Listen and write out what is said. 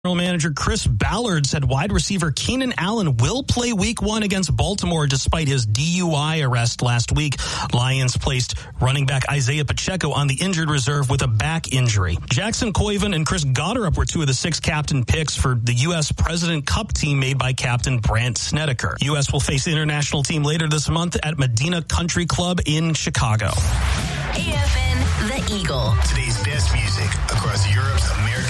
General manager Chris Ballard said wide receiver Keenan Allen will play week 1 against Baltimore despite his DUI arrest last week. Lions placed running back Isaiah Pacheco on the injured reserve with a back injury. Jackson Koivu and Chris Goddard were 2 of the 6 captain picks for the U.S. President Cup team made by Captain Brant Snedeker. U.S. will face the international team later this month at Medina Country Club in Chicago. AFN The Eagle. Today's best music across Europe's American